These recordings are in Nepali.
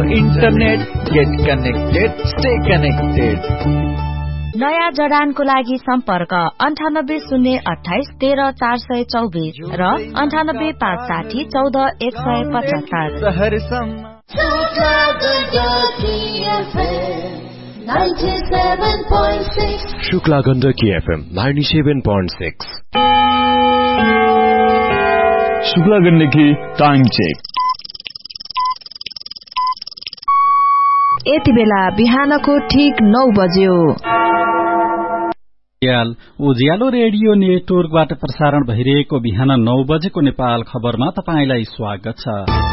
Internet, get connected, stay connected. नयाँ जडानको लागि सम्पर्क 9808130424 र 9856140175। Shukla Gandaki FM 97.6। Shukla Gandaki time check. यति बेला बिहानको ठीक 9 बज्यो। उज्यालो रेडियो नेटवर्कबाट प्रसारण भइरहेको बिहान 9 बजेको नेपाल खबरमा तपाईंलाई स्वागत छ।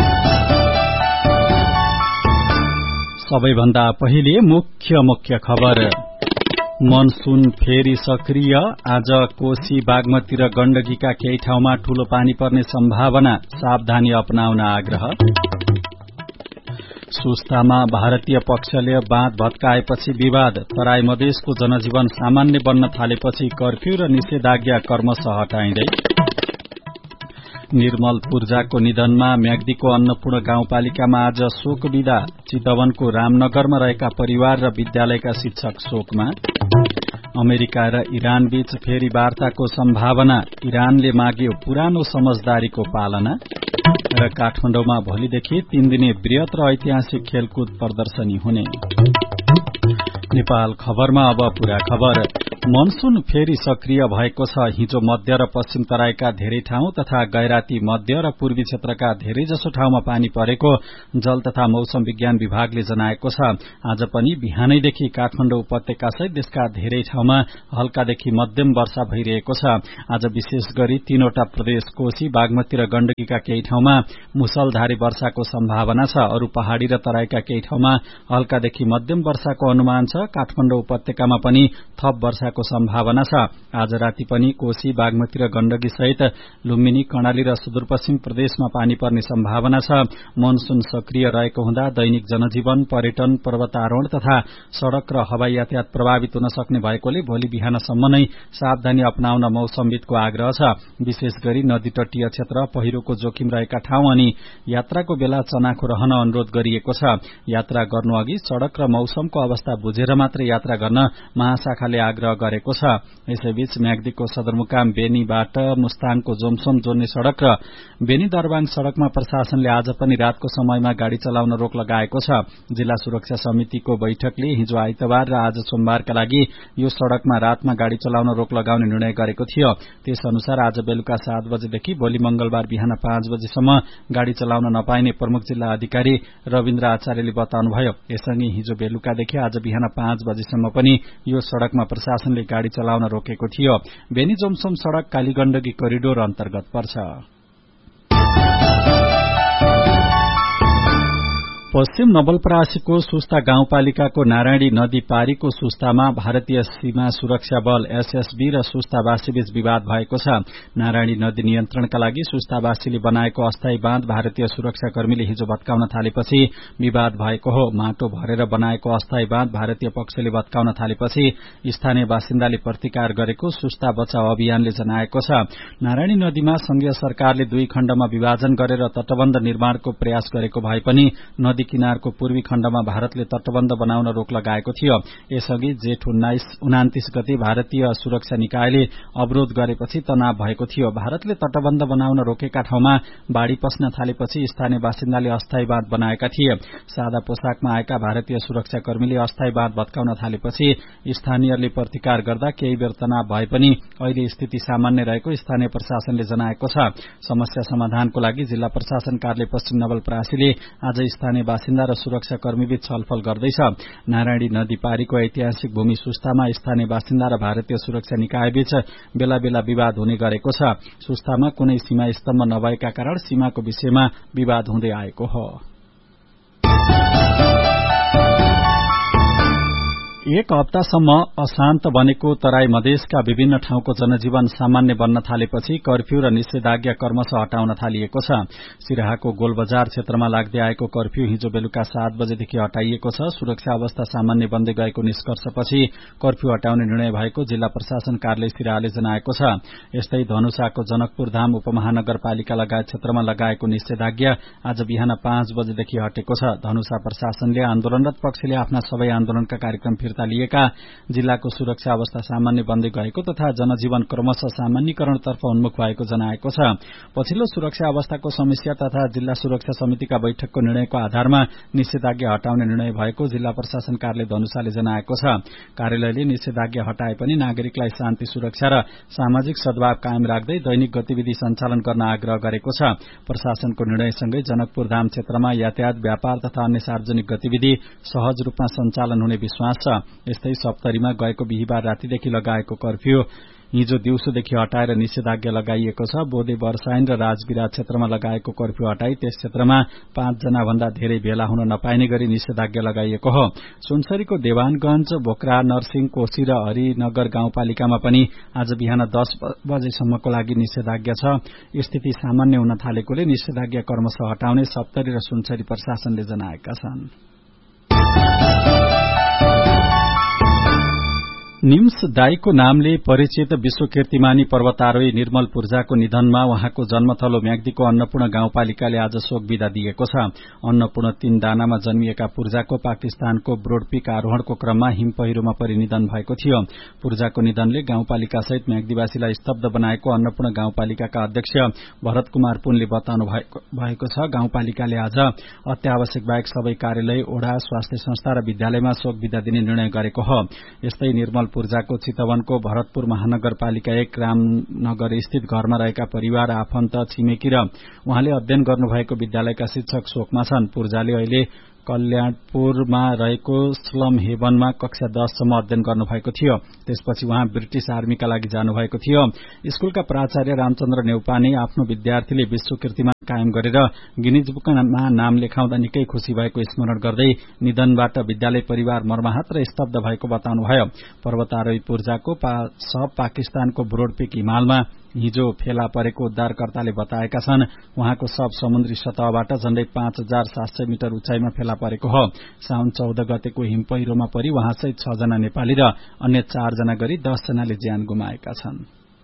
सबैभन्दा पहिले मुख्य खबर। मनसून फेरि सक्रिय, आज कोशी बागमती र गण्डकीका केही ठाउँमा ठूलो पानी पर्ने सम्भावना, सावधानी अपनाउन आग्रह। सुस्तामा भारतीय पक्षले बाँध भत्काएपछि विवाद, तराई मधेसको जनजीवन सामान्य बन्न थालेपछि कर्फ्यू र निषेधाज्ञा क्रमशः हटाइँदै। निर्मल पूर्जाको निधनमा म्याग्दीको अन्नपूर्ण गाउँपालिकामा आज शोक विदा, चितवनको रामनगरमा रहेका परिवार र विद्यालयका शिक्षक शोकमा। अमेरिका र इरान बीच फेरि वार्ताको सम्भावना, इरानले माग्यो पुरानो समझदारीको पालना। र काठमाडौँमा भोलिदेखि 3 दिने वृहत र ऐतिहासिक खेलकुद प्रदर्शनी हुने। नेपाल खबरमा अब पूरा खबर। मनसून फेरि सक्रिय भएको छ। हिजो मध्य र पश्चिम तराईका धेरै ठाउँ तथा गैराती मध्य र पूर्वी क्षेत्रका धेरैजसो ठाउँमा पानी परेको जल तथा मौसम विज्ञान विभागले जनाएको छ। आज पनि बिहानैदेखि काठमाडौँ उपत्यका सहित देशका धेरै ठाउँमा हल्कादेखि मध्यम वर्षा भइरहेको छ। आज विशेष गरी 3वटा प्रदेश कोशी, बागमती र गण्डकीका केही ठाउँमा मुसलधारे वर्षाको सम्भावना छ। अरू पहाड़ी र तराईका केही ठाउँमा हल्कादेखि मध्यम वर्षाको अनुमान छ। काठमाडौँ उपत्यकामा पनि थप वर्षाको सम्भावना छ। आज राति पनि कोशी, बागमती र गण्डकी सहित लुम्बिनी, कर्णाली र सुदूरपश्चिम प्रदेशमा पानी पर्ने सम्भावना छ। मनसून सक्रिय रहेको हुँदा दैनिक जनजीवन, पर्यटन, पर्वतारोहण तथा सड़क र हवाई यातायात प्रभावित हुन सक्ने भएकोले भोलि बिहानसम्म नै सावधानी अपनाउन मौसमविदको आग्रह छ। विशेष गरी नदी तटीय क्षेत्र, पहिरोको जोखिम रहेका ठाउँ अनि यात्राको बेला चनाखो रहन अनुरोध गरिएको छ। यात्रा गर्नु अघि सड़क र मौसमको अवस्था बुझेर मात्र यात्रा गर्न महाशाखाले आग्रह गरेको छ। यसैबीच म्याग्दीको सदरमुकाम बेनीबाट मुस्ताङको जोमसोम जोड्ने सड़क र बेनी दरबाङ सड़कमा प्रशासनले आज पनि रातको समयमा गाड़ी चलाउन रोक लगाएको छ। जिल्ला सुरक्षा समितिको बैठकले हिजो आइतबार र आज सोमबारका लागि यो सड़कमा रातमा गाड़ी चलाउन रोक लगाउने निर्णय गरेको थियो। त्यस अनुसार आज बेलुका 7 बजेदेखि भोलि मंगलबार बिहान 5 बजेसम्म गाड़ी चलाउन नपाइने प्रमुख जिल्ला अधिकारी रविन्द्र आचार्यले बताउनुभयो। यससँगै हिजो बेलुकादेखि आज बिहान 5 बजेसम्म पनि यो सड़कमा प्रशासनले गाड़ी चलाउन रोकेको थियो। बेनी जोमसोम सड़क कालीगण्डकी करिडोर अन्तर्गत पर्छ। पश्चिम नवलपरासीको सुस्ता गाउँपालिकाको नारायणी नदी पारीको सुस्तामा भारतीय सीमा सुरक्षा बल एसएसबी र सुस्तावासीबीच विवाद भएको छ। नारायणी नदी नियन्त्रणका लागि सुस्तावासीले बनाएको अस्थायी बाँध भारतीय सुरक्षाकर्मीले हिजो भत्काउन थालेपछि विवाद भएको हो। माटो भरेर बनाएको अस्थायी बाँध भारतीय पक्षले भत्काउन थालेपछि स्थानीय बासिन्दाले प्रतिकार गरेको सुस्ता बचाउ अभियानले जनाएको छ। नारायणी नदीमा संघीय सरकारले 2 खण्डमा विभाजन गरेर तटबन्ध निर्माणको प्रयास गरेको भए पनि नदी किनारको पूर्वी खण्डमा भारतले तटबन्ध बनाउन रोक लगाएको थियो। यसअघि जेठ 29 गते भारतीय सुरक्षा निकायले अवरोध गरेपछि तनाव भएको थियो। भारतले तटबन्ध बनाउन रोकेका ठाउँमा बाढ़ी पस्न थालेपछि स्थानीय बासिन्दाले अस्थायी बाँध बनाएका थिए। सादा पोसाकमा आएका भारतीय सुरक्षाकर्मीले अस्थायी बाँध भत्काउन थालेपछि स्थानीयहरूले प्रतिकार गर्दा केही बेर तनाव भए पनि अहिले स्थिति सामान्य रहेको स्थानीय प्रशासनले जनाएको छ। समस्या समाधानको लागि जिल्ला प्रशासन कार्यालय पश्चिम नवलपरासीले आज स्थानीय बासिन्दा र सुरक्षाकर्मीबीच छलफल गर्दैछ। नारायणी नदी पारीको ऐतिहासिक भूमि सुस्तामा स्थानीय बासिन्दा र भारतीय सुरक्षा निकायबीच बेला बेला विवाद हुने गरेको छ। सुस्तामा कुनै सीमा स्तम्भ नभएका कारण सीमाको विषयमा विवाद हुँदै आएको हो। एक हप्तासम्म अशान्त बनेको तराई मधेसका विभिन्न ठाउँको जनजीवन सामान्य बन्न थालेपछि कर्फ्यू र निषेधाज्ञा क्रमशः हटाउन थालिएको छ। सिराहाको गोलबजार क्षेत्रमा लाग्दै आएको कर्फ्यू हिजो बेलुका 7 बजेदेखि हटाइएको छ। सुरक्षा अवस्था सामान्य बन्दै गएको निष्कर्षपछि कर्फ्यू हटाउने निर्णय भएको जिल्ला प्रशासन कार्यालय सिराहाले जनाएको छ। यस्तै धनुषाको जनकपुरधाम उपमहानगरपालिका लगायत क्षेत्रमा लगाएको निषेधाज्ञा आज बिहान 5 बजेदेखि हटेको छ। धनुषा प्रशासनले आन्दोलनरत पक्षले आफ्ना सबै आन्दोलनका कार्यक्रम फिर्ता लिएका, जिल्लाको सुरक्षा अवस्था सामान्य बन्दै गएको तथा जनजीवन क्रमशः सामान्यकरणतर्फ उन्मुख भएको जनाएको छ। पछिल्लो सुरक्षा अवस्थाको समीक्षा तथा जिल्ला सुरक्षा समितिका बैठकको निर्णयको आधारमा निषेधाज्ञा हटाउने निर्णय भएको जिल्ला प्रशासन कार्यालय धनुषाले जनाएको छ। कार्यालयले निषेधाज्ञा हटाए पनि नागरिकलाई शान्ति सुरक्षा र सामाजिक सद्भाव कायम राख्दै दैनिक गतिविधि सञ्चालन गर्न आग्रह गरेको छ। प्रशासनको निर्णयसँगै जनकपुरधाम क्षेत्रमा यातायात, व्यापार तथा अन्य सार्वजनिक गतिविधि सहज रूपमा सञ्चालन हुने विश्वास छ। यस्तै सप्तरीमा गएको बिहीबार रातिदेखि लगाएको कर्फ्यू हिजो दिउँसोदेखि हटाएर निषेधाज्ञा लगाइएको छ। बोदे, वर्षाइन र राजविराज क्षेत्रमा लगाएको कर्फ्यू हटाई त्यस क्षेत्रमा 5 जना भन्दा धेरै भेला हुन नपाइने गरी निषेधाज्ञा लगाइएको हो। सुनसरीको देवानगंज, बोक्रा, नरसिंह, कोशी र हरिनगर गाउँपालिकामा पनि आज बिहान 10 बजेसम्मको लागि निषेधाज्ञा छ। स्थिति सामान्य हुन थालेकोले निषेधाज्ञा क्रमशः हटाउने सप्तरी र सुनसरी प्रशासनले जनाएका छन्। निम्स दाईको नामले परिचित विश्व कीर्तिमानी पर्वतारोही निर्मल पूर्जाको निधनमा उहाँको जन्मथलो म्याग्दीको अन्नपूर्ण गाउँपालिकाले आज शोक विदा दिएको छ। अन्नपूर्ण 3 दानामा जन्मिएका पूर्जाको पाकिस्तानको ब्रोडपीक आरोहणको क्रममा हिम पहिरोमा परि निधन भएको थियो। पूर्जाको निधनले गाउँपालिकासहित म्याग्दीवासीलाई स्तब्ध बनाएको अन्नपूर्ण गाउँपालिकाका अध्यक्ष भरत कुमार पुनले बताउनु भएको छ। गाउँपालिकाले आज अत्यावश्यक बाहेक सबै कार्यालय, ओडा, स्वास्थ्य संस्था र विद्यालयमा शोक विदा दिने निर्णय गरेको हो। यस्तै निर्मल पूर्जाको चितवनको भरतपुर महानगरपालिका 1 रामनगर स्थित घरमा रहेका परिवार, आफन्त, छिमेकी र उहाँले अध्ययन गर्नुभएको विद्यालयका शिक्षक शोकमा छन्। पूर्जाले अहिले कल्याणपुरमा रहेको स्लम हेभनमा कक्षा 10 सम्म अध्ययन गर्नुभएको थियो। त्यसपछि उहाँ ब्रिटिश आर्मीका लागि जानुभएको थियो। स्कूलका प्राचार्य रामचन्द्र नेउपाने आफ्नो विद्यार्थीले विश्व कीर्तिमा कायम गरेर गिनिज बुकमा नाम लेखाउँदा निकै खुशी भएको स्मरण गर्दै निधनबाट विद्यालय परिवार मर्माहत र स्तब्ध भएको बताउनुभयो। पर्वतारोही पूर्जाको शव पाकिस्तानको ब्रोडपीक हिमालमा हिजो फेला परेको उद्धारकर्ताले बताएका छन्। उहाँको शव समुद्री सतहबाट झण्डै 5700 मिटर उचाइमा फेला परेको हो। साउन 14 गतेको हिम पहिरोमा परि उहाँसहित 6 जना नेपाली र अन्य 4 जना गरी 10 जनाले ज्यान गुमाएका छन्।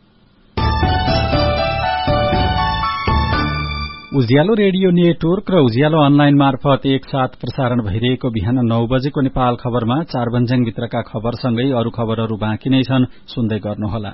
उज्यालो रेडियो नेटवर्क र उज्यालो अनलाइन मार्फत एकसाथ प्रसारण भइरहेको बिहान 9 बजेको नेपाल खबरमा चारबन्ज्याङभित्रका खबरसँगै अरू खबरहरू बाँकी नै छन्, सुन्दै गर्नुहोला।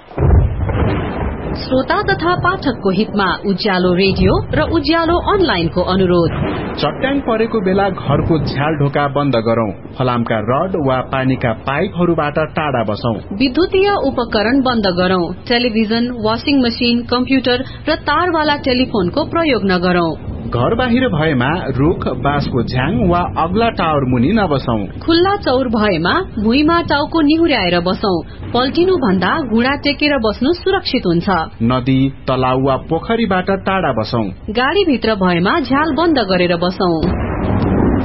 श्रोता तथा पाठकको हितमा उज्यालो रेडियो र उज्यालो अनलाइनको अनुरोध। चट्याङ परेको बेला घरको झ्याल ढोका बन्द गरौं। फलामका रड वा पानीका पाइपहरूबाट टाढा बसौं। विद्युतीय उपकरण बन्द गरौं। टेलिभिजन, वाशिङ मशिन, कम्प्युटर र तारवाला टेलिफोनको प्रयोग नगरौं। घर बाहिर भएमा रुख, बाँसको झ्याङ वा अग्ला टावर मुनि नबसौं। खुल्ला चौर भएमा भुइँमा टाउको निहुर्याएर बसौं। पल्टिनु भन्दा घुँडा टेकेर बस्नु सुरक्षित हुन्छ। नदी, तलाउ वा पोखरीबाट टाढा बसौं। गाडीभित्र भएमा झ्याल बन्द गरेर बसौं।